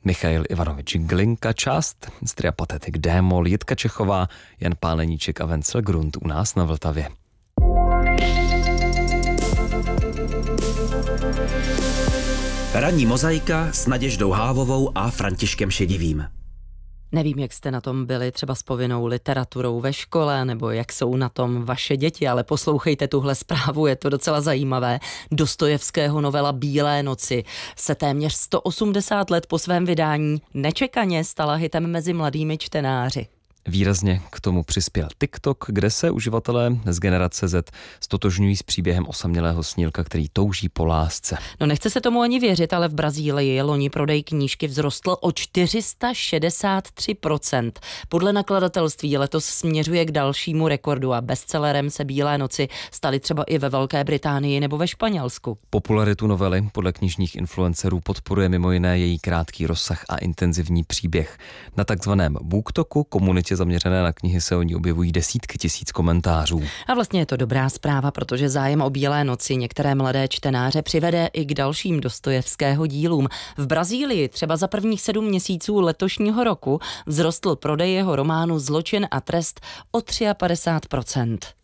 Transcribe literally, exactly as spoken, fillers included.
Michail Ivanovič Glinka, část z tria Patetik Démol, Jitka Čechová, Jan Páleníček a Vencel Grunt u nás na Vltavě. Ranní mozaika s Naděždou Hávovou a Františkem Šedivým. Nevím, jak jste na tom byli třeba s povinnou literaturou ve škole, nebo jak jsou na tom vaše děti, ale poslouchejte tuhle zprávu, je to docela zajímavé. Dostojevského novela Bílé noci se téměř sto osmdesát let po svém vydání nečekaně stala hitem mezi mladými čtenáři. Výrazně k tomu přispěl TikTok, kde se uživatelé z generace Z stotožňují s příběhem osamělého snílka, který touží po lásce. No nechce se tomu ani věřit, ale v Brazílii loni prodej knížky vzrostl o čtyři sta šedesát tři procent. Podle nakladatelství letos směřuje k dalšímu rekordu a bestsellerem se Bílé noci staly třeba i ve Velké Británii nebo ve Španělsku. Popularitu novely podle knižních influencerů podporuje mimo jiné její krátký rozsah a intenzivní příběh. Na takzvaném BookToku, komunitě zaměřené na knihy, se o ní objevují desítky tisíc komentářů. A vlastně je to dobrá zpráva, protože zájem o Bílé noci některé mladé čtenáře přivede i k dalším Dostojevského dílům. V Brazílii třeba za prvních sedm měsíců letošního roku vzrostl prodej jeho románu Zločin a trest o padesát tři procent.